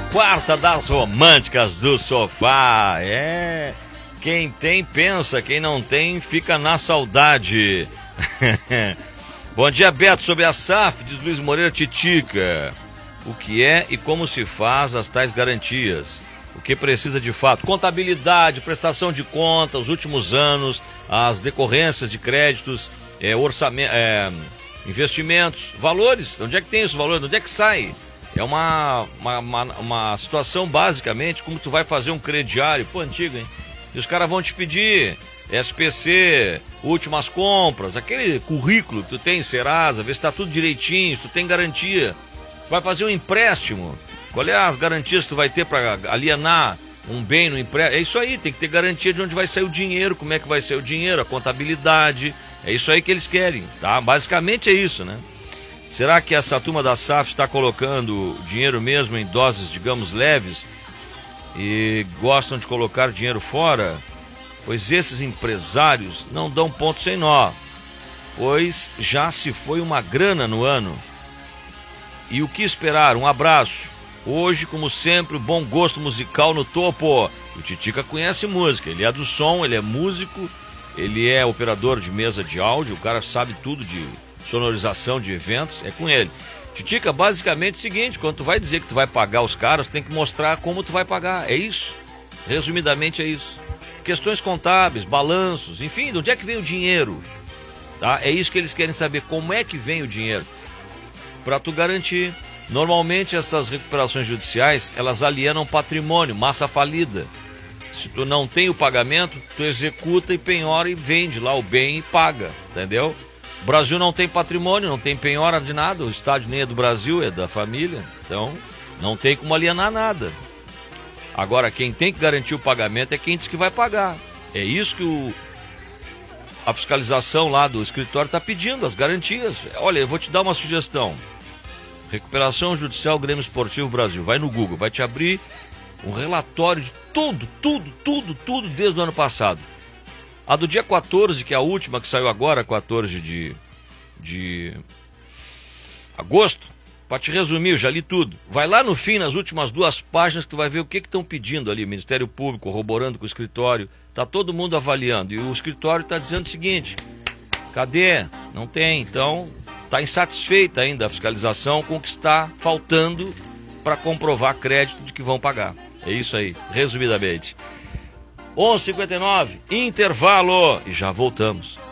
quarta das românticas do sofá. É, quem tem pensa, quem não tem fica na saudade. Bom dia, Beto. Sobre a SAF, diz Luiz Moreira Titica. O que é e como se faz as tais garantias? O que precisa de fato? Contabilidade, prestação de conta, os últimos anos, as decorrências de créditos, orçamento, investimentos, valores. Onde é que tem esses valores? Onde é que sai? É uma situação basicamente como tu vai fazer um crediário, pô, antigo, hein? E os caras vão te pedir SPC, últimas compras, aquele currículo que tu tem em Serasa, ver se tá tudo direitinho, se tu tem garantia. Tu vai fazer um empréstimo. Qual é as garantias que tu vai ter para alienar um bem no empréstimo? É isso aí, tem que ter garantia de onde vai sair o dinheiro, como é que vai sair o dinheiro, a contabilidade. É isso aí que eles querem, tá? Basicamente é isso, né? Será que essa turma da SAF está colocando dinheiro mesmo em doses, digamos, leves e gostam de colocar dinheiro fora? Pois esses empresários não dão ponto sem nó, pois já se foi uma grana no ano. E o que esperar? Um abraço. Hoje, como sempre, o bom gosto musical no topo. O Titica conhece música, ele é do som, ele é músico, ele é operador de mesa de áudio, o cara sabe tudo de sonorização de eventos, é com ele. Titica, basicamente é o seguinte, quando tu vai dizer que tu vai pagar os caras, tu tem que mostrar como tu vai pagar, é isso. Resumidamente é isso. Questões contábeis, balanços, enfim, de onde é que vem o dinheiro? Tá? É isso que eles querem saber, como é que vem o dinheiro. Para tu garantir. Normalmente essas recuperações judiciais, elas alienam patrimônio, massa falida. Se tu não tem o pagamento, tu executa e penhora e vende lá o bem e paga, entendeu? O Brasil não tem patrimônio, não tem penhora de nada, o estádio nem é do Brasil, é da família, então não tem como alienar nada. Agora, quem tem que garantir o pagamento é quem diz que vai pagar. É isso que a fiscalização lá do escritório está pedindo, as garantias. Olha, eu vou te dar uma sugestão. Recuperação Judicial Grêmio Esportivo Brasil. Vai no Google, vai te abrir um relatório de tudo desde o ano passado. A do dia 14, que é a última que saiu agora, 14 de agosto, para te resumir, eu já li tudo. Vai lá no fim, nas últimas 2 páginas, que tu vai ver o que estão pedindo ali. Ministério Público corroborando com o escritório. Tá todo mundo avaliando. E o escritório está dizendo o seguinte: cadê? Não tem, então... Está insatisfeita ainda a fiscalização com o que está faltando para comprovar crédito de que vão pagar. É isso aí, resumidamente. 11h59, intervalo e já voltamos.